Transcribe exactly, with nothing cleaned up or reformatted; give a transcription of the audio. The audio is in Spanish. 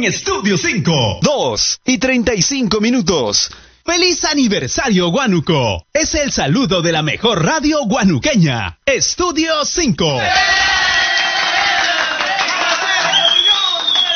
en Estudio cinco. dos y treinta y cinco minutos. ¡Feliz aniversario, Huánuco! Es el saludo de la mejor radio guanuqueña. Estudio cinco.